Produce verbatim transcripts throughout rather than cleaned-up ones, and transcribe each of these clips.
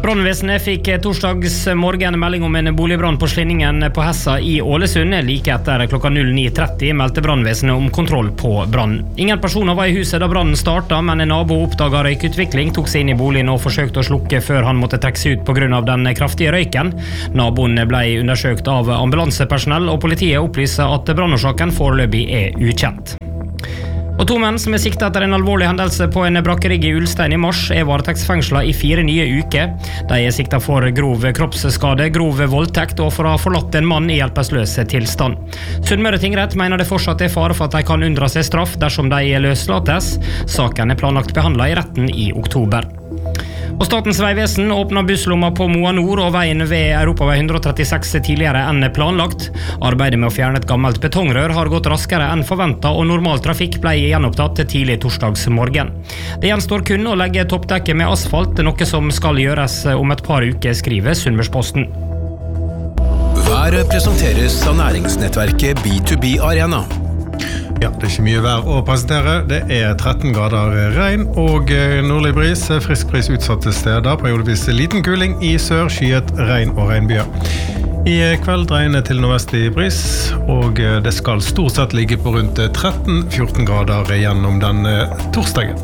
Brannvesenet fikk torsdags morgen melding om en boligbrann på Slinningen på Hessa i Ålesund. Like etter klokka null ni tretti meldte brannvesenet om kontroll på brann. Ingen personer var i huset da brannen startet, men en nabo oppdaget røykutvikling, tok seg inn i boligen og forsøkte å slukke før han måtte trekke seg ut på grunn av den kraftige røyken. Naboen ble undersøkt av ambulansepersonell, og politiet opplyser at brannårsaken foreløpig er ukjent. Og to menn som er siktet etter en alvorlig hendelse på en brakkerigg i Ulstein i mars er varetektsfengslet i fire nye uker. De er siktet for grov kroppsskade, grov voldtekt og for å ha forlatt en mann i hjelpeløs tilstand. Sunnmøre tingrett mener det fortsatt er fare for at de kan unndra seg straff dersom de løslates. Saken er planlagt behandlet i retten i oktober. Og Statens vegvesen åpner busslomma på Moa Nord og veien ved Europavei ett trettiseks tidligere enn planlagt. Arbeidet med å fjerne et gammelt betongrør har gått raskere enn forventet, og normal trafikk ble gjenopptatt tidlig torsdags morgen. Det gjenstår kun å legge toppdekket med asfalt, noe som skal gjøres om et par uker, skriver Sunnmørsposten. Været presenteres av næringsnettverket B to B Arena. Ja, det er ikke mye vær å presentere. Det er tretten grader regn og nordlig bris, frisk bris utsatte steder, periodevis liten kuling i sør, skyet regn og regnbyer. I kveld dreiende til nordvestlig bris, og det skal stort sett ligge på rundt tretten til fjorten grader gjennom den torsdagen.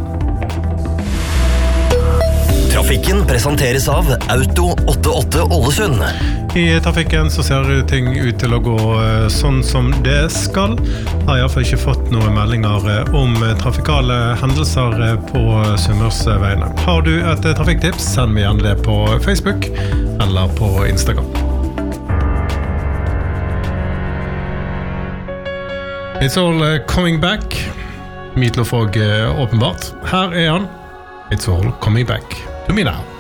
Trafikken presenteres av Auto åttiåtte Ålesund. I trafikken så ser ting ut til å gå sånn som det skal. Jeg har i hvert fall ikke fått noen meldinger om trafikale hendelser på Sunnmørsveiene. Har du et trafikktips, send meg gjerne det på Facebook eller på Instagram. It's all coming back. Meatloaf og åpenbart. Her er han. It's all coming back to me now.